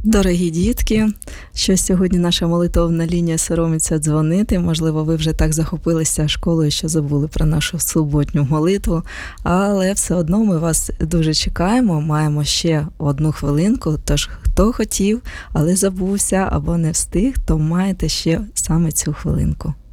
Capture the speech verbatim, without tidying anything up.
Дорогі дітки, що сьогодні наша молитовна лінія соромиться дзвонити. Можливо, ви вже так захопилися школою, що забули про нашу суботню молитву, але все одно ми вас дуже чекаємо, маємо ще одну хвилинку, тож хто хотів, але забувся або не встиг, то маєте ще саме цю хвилинку.